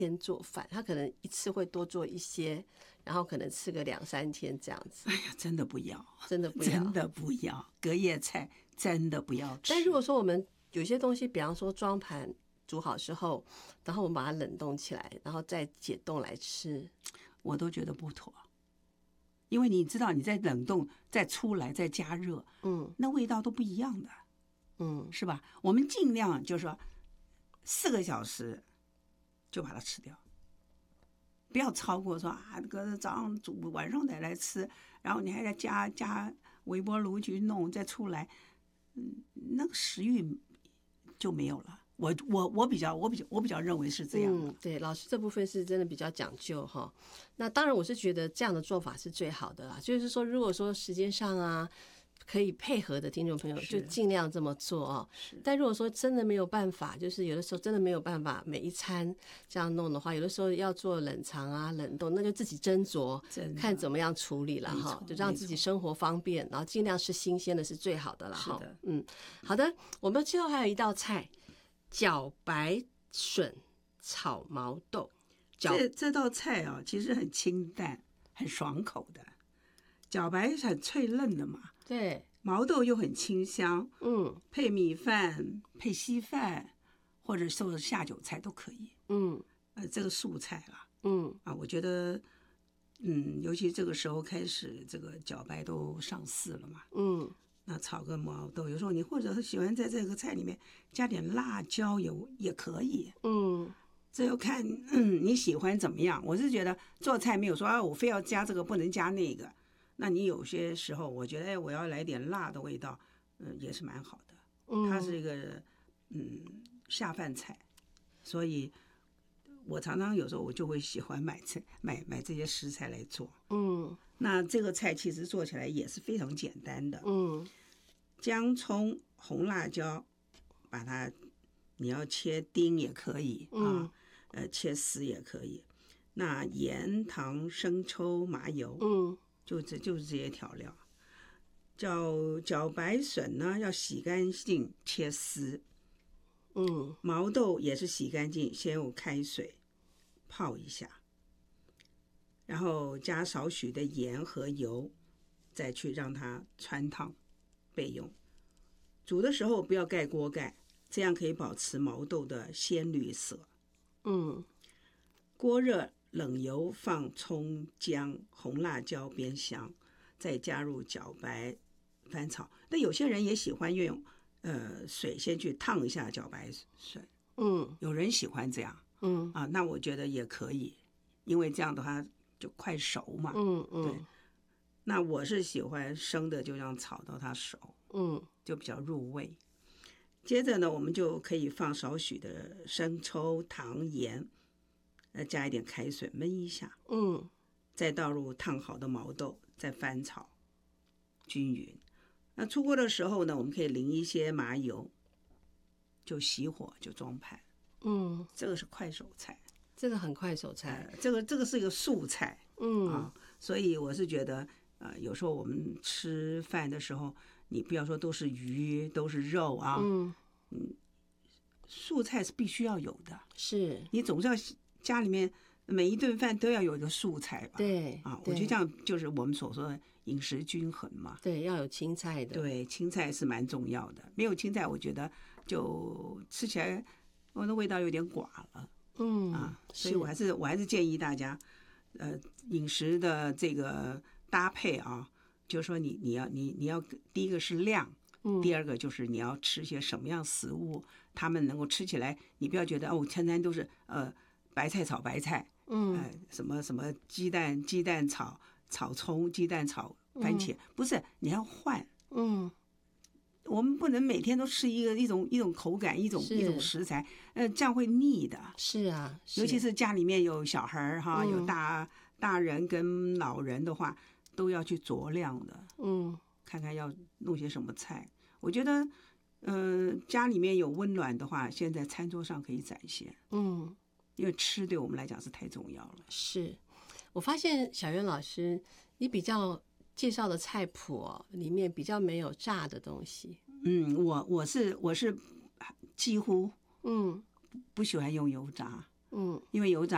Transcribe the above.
天做饭，他可能一次会多做一些，然后可能吃个2-3天这样子。 哎呀，真的不要， 真的不要， 真的不要，隔夜菜真的不要吃。 但如果说我们有些东西，比方说装盘煮好之后，然后我们把它冷冻起来，然后再解冻来吃， 我都觉得不妥。因为你知道你在冷冻再出来再加热，那味道都不一样的，是吧？我们尽量就是说4个小时就把它吃掉，不要超过说这个早上煮晚上再来吃，然后你还要加微波炉去弄再出来，那个食欲就没有了。我比较认为是这样的。 对，老师这部分是真的比较讲究哈。那当然，我是觉得这样的做法是最好的啦。就是说，如果说时间上啊可以配合的听众朋友，就尽量这么做哦。但如果说真的没有办法，就是有的时候真的没有办法每一餐这样弄的话，有的时候要做冷藏啊、冷冻，那就自己斟酌看怎么样处理了哈，就让自己生活方便，然后尽量是新鲜的是最好的了哈。好的，我们最后还有一道菜。茭白笋炒毛豆， 这道菜啊，其实很清淡，很爽口的。茭白是很脆嫩的嘛， 对， 毛豆又很清香，配米饭、配稀饭，或者做下酒菜都可以。这个素菜啦，我觉得，尤其这个时候开始，这个茭白都上市了嘛，那炒个毛豆，有时候你或者是喜欢在这个菜里面加点辣椒油也可以。这要看你喜欢怎么样。我是觉得做菜没有说我非要加这个不能加那个。那你有些时候我觉得我要来点辣的味道，也是蛮好的。它是一个下饭菜，所以我常常有时候我就会喜欢买这些食材来做。那这个菜其实做起来也是非常简单的。姜、葱、红辣椒，把它你要切丁也可以啊，切丝也可以。那盐、糖、生抽、麻油，就是这些调料。茭白笋呢要洗干净切丝，毛豆也是洗干净，先用开水泡一下，然后加少许的盐和油，再去让它汆烫备用。煮的时候不要盖锅盖，这样可以保持毛豆的鲜绿色。锅热冷油放葱、姜、红辣椒煸香，再加入茭白翻炒。那有些人也喜欢用水先去烫一下茭白笋，有人喜欢这样，那我觉得也可以，因为这样的话就快熟嘛，对。那我是喜欢生的，就让炒到它熟，就比较入味。接着呢，我们就可以放少许的生抽、糖、盐，加一点开水焖一下，再倒入烫好的毛豆，再翻炒均匀。那出锅的时候呢，我们可以淋一些麻油，就熄火就装盘。这个是快手菜， 这个很快手菜， 这个是一个素菜，所以我是觉得。有时候我们吃饭的时候，你不要说都是鱼都是肉啊，素菜是必须要有的， 是你总是要家里面每一顿饭都要有一个素菜吧？ 对我觉得这样就是我们所说的饮食均衡嘛。 对，要有青菜的， 对，青菜是蛮重要的，没有青菜，我觉得就吃起来我的味道有点寡了。所以我还是建议大家，饮食的这个搭配啊，就是说你要第一个是量，第二个就是你要吃些什么样食物，他们能够吃起来，你不要觉得餐餐都是白菜炒白菜，什么什么鸡蛋炒葱，鸡蛋炒番茄，不是，你要换，我们不能每天都吃一种口感，一种食材，这样会腻的。 是啊， 尤其是家里面有小孩哈，有大人跟老人的话，都要去酌量的。看看要弄些什么菜。我觉得，家里面有温暖的话，现在餐桌上可以展现。因为吃对我们来讲是太重要了。 是，我发现小渊老师，你比较介绍的菜谱里面比较没有炸的东西。 我是几乎不喜欢用油炸，因为油炸